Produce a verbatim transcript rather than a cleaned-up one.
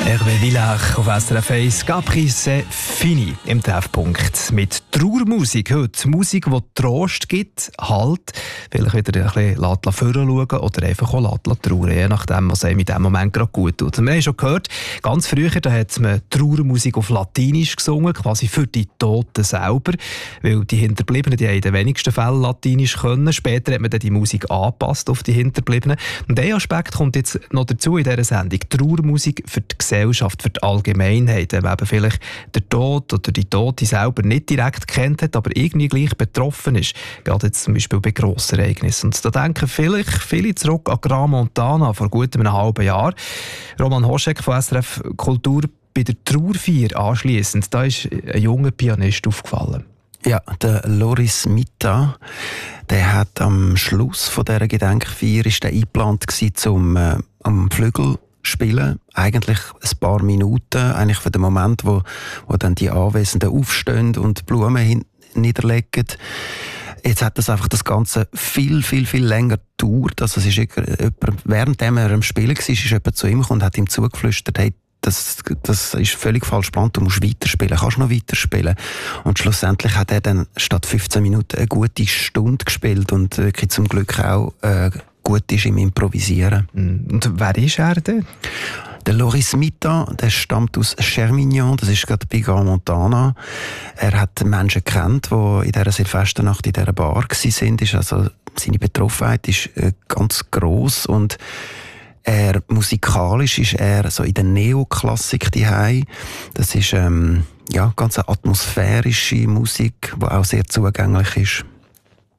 Hervé Villach auf S R F eins. Caprice Fini im Treffpunkt. Mit Trauermusik heute. Musik, die Trost gibt, Halt, vielleicht wieder ein bisschen nach vorne schauen oder einfach auch trauern, je nachdem, was einem in diesem Moment gerade gut tut. Und wir haben schon gehört, ganz früher da hat man Trauermusik auf Latinisch gesungen, quasi für die Toten selber, weil die Hinterbliebenen die haben in den wenigsten Fällen Latinisch können. Später hat man dann die Musik angepasst auf die Hinterbliebenen. Und ein Aspekt kommt jetzt noch dazu in dieser Sendung. Trauermusik für die Gesellschaft, für die Allgemeinheit. Wenn man eben vielleicht den Tod oder die Tote selber nicht direkt kennt hat, aber irgendwie gleich betroffen ist. Gerade jetzt zum Beispiel bei Grossereignissen. Und da denken vielleicht viele zurück an Gran Montana vor gut einem halben Jahr. Roman Hoschek von S R F Kultur bei der Trauerfeier anschliessend. Da ist ein junger Pianist aufgefallen. Ja, der Loris Mitta, der hat am Schluss von dieser Gedenkfeier ist der eingeplant gewesen, zum äh, am Flügel spielen. Eigentlich ein paar Minuten, eigentlich für den Moment, wo, wo dann die Anwesenden aufstehen und Blumen hin- niederlegen. Jetzt hat das einfach das Ganze viel, viel, viel länger gedauert. Also es ist jemand, während er am Spielen war, ist jemand zu ihm gekommen und hat ihm zugeflüstert, hey, Das, das ist völlig falsch geplant, du musst weiterspielen, kannst noch weiterspielen. Und schlussendlich hat er dann statt fünfzehn Minuten eine gute Stunde gespielt und wirklich zum Glück auch äh, gut ist im Improvisieren. Und wer ist er denn? Der Loris Mitta, der stammt aus Chermignon, das ist gerade bei Gran Montana. Er hat Menschen gekannt, die in dieser Silvesternacht in dieser Bar waren. Ist also, seine Betroffenheit ist äh, ganz gross und er, musikalisch ist er so in der Neoklassik daheim. Das ist ähm, ja, ganz eine atmosphärische Musik, die auch sehr zugänglich ist.